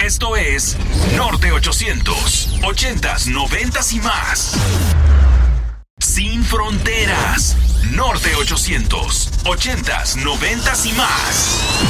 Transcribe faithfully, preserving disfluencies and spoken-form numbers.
Esto es Norte ochocientos, ochentas, noventas y más. Sin fronteras. Norte ochocientos, ochentas, noventas y más.